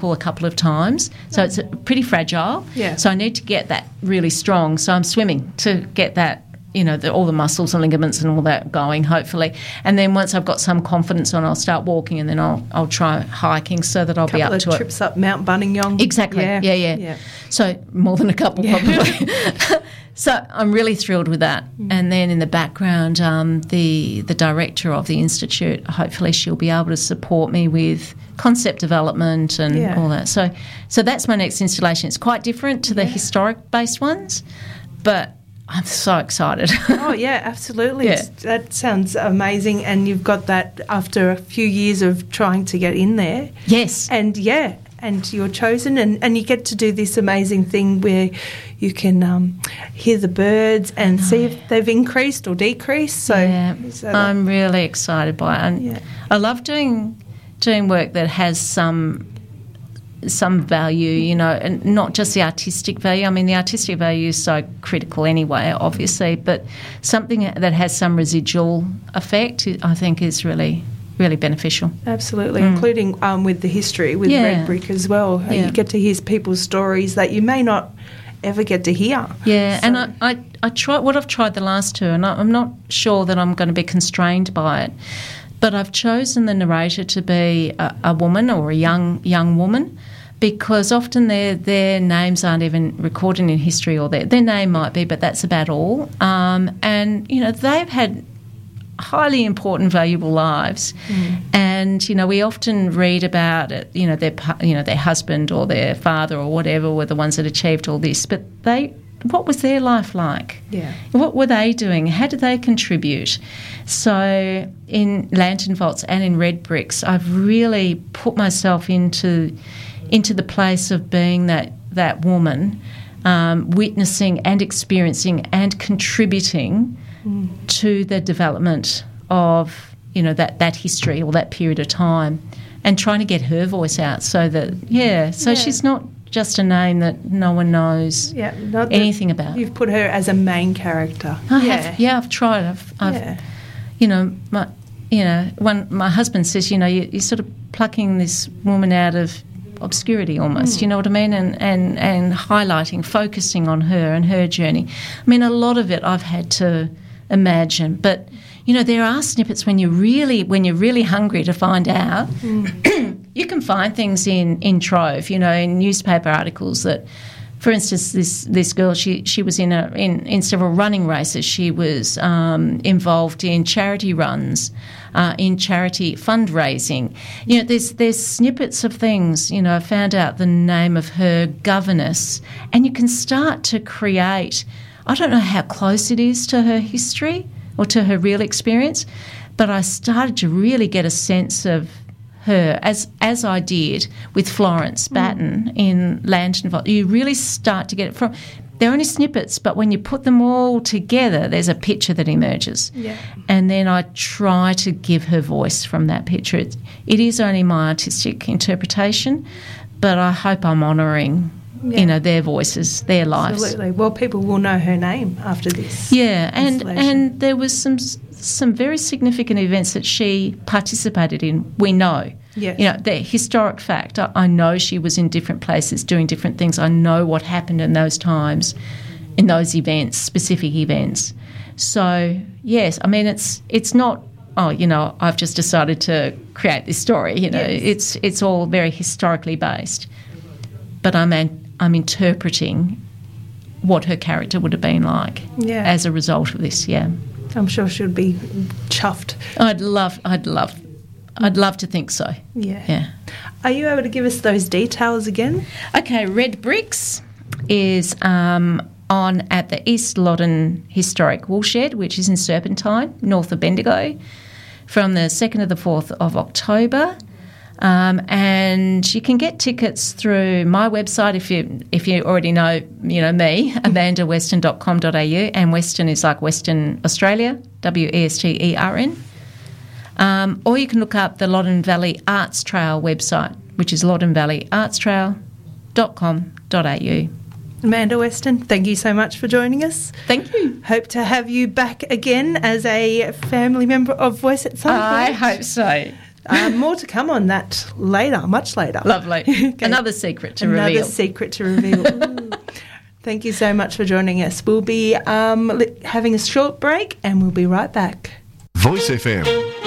a couple of times, so it's pretty fragile. Yeah. So I need to get that really strong. So I'm swimming to get that, all the muscles and ligaments and all that going, hopefully. And then once I've got some confidence on, I'll start walking, and then I'll try hiking so that I'll be up to it. Couple of trips up Mount Buninyong. Exactly. Yeah. So more than a couple, probably. So I'm really thrilled with that. And then in the background, the director of the institute, hopefully she'll be able to support me with concept development and all that. So that's my next installation. It's quite different to the historic-based ones, but I'm so excited. Oh, yeah, absolutely. Yeah. That sounds amazing, and you've got that after a few years of trying to get in there. Yes. And you're chosen, and you get to do this amazing thing where you can hear the birds and see if they've increased or decreased. So, I'm really excited by it. And I love doing work that has some value, and not just the artistic value. I mean, the artistic value is so critical anyway, obviously, but something that has some residual effect, I think, is really, really beneficial. Absolutely, including with the history, with Red Brick as well. Yeah. You get to hear people's stories that you may not ever get to hear. Yeah, so. And I try what I've tried the last two, and I'm not sure that I'm going to be constrained by it, but I've chosen the narrator to be a woman or a young woman, because often their names aren't even recorded in history, or their name might be, but that's about all. And they've had highly important, valuable lives, and we often read about it. Their husband or their father or whatever were the ones that achieved all this, but what was their life like? Yeah. What were they doing? How did they contribute? So in Lantern Vaults and in Red Bricks, I've really put myself into the place of being that woman, witnessing and experiencing and contributing to the development of that history or that period of time, and trying to get her voice out so that she's not just a name that no one knows anything about. You've put her as a main character. I've tried. My husband says, you're sort of plucking this woman out of obscurity almost, you know what I mean, and highlighting, focusing on her and her journey. I mean, a lot of it I've had to imagine, but there are snippets when you're really hungry to find out. You can find things in Trove, in newspaper articles that, for instance, this girl, she was in several running races. She was involved in charity runs, in charity fundraising. There's snippets of things. I found out the name of her governess, and you can start to create. I don't know how close it is to her history or to her real experience, but I started to really get a sense of her, as I did with Florence Batten in Lantern Vault. You really start to get it from. They're only snippets, but when you put them all together, there's a picture that emerges. Yeah. And then I try to give her voice from that picture. It is only my artistic interpretation, but I hope I'm honouring their voices, their lives. Absolutely. Well, people will know her name after this. Yeah, and there was some very significant events that she participated in. We know. Yes. The historic fact. I know she was in different places doing different things. I know what happened in those times, in those events, specific events. So, yes, I mean, it's not, I've just decided to create this story. Yes. It's all very historically based. But I'm interpreting what her character would have been like as a result of this, I'm sure she'll be chuffed. I'd love to think so. Yeah. Are you able to give us those details again? Okay, Red Bricks is on at the East Loddon Historic Woolshed, which is in Serpentine, north of Bendigo, from the 2nd to the 4th of October. And you can get tickets through my website if you already know me, amandaweston.com.au, and Western is like Western Australia, WESTERN. Or you can look up the Loddon Valley Arts Trail website, which is loddonvalleyartstrail.com.au. Amanda Weston, thank you so much for joining us. Thank you. Hope to have you back again as a family member of Voice at some point. I hope so. More to come on that later, much later. Lovely. Okay. Another secret to reveal. Another secret to reveal. Thank you so much for joining us. We'll be having a short break and we'll be right back. Voice FM